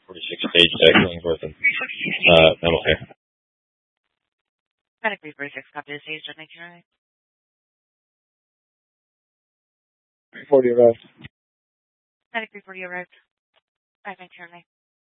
46 stage tech, Killingsworth, and Metal Hair. Medic 346, copy the stage, 1909. 340 arrived. Medic 340 arrived. 1909.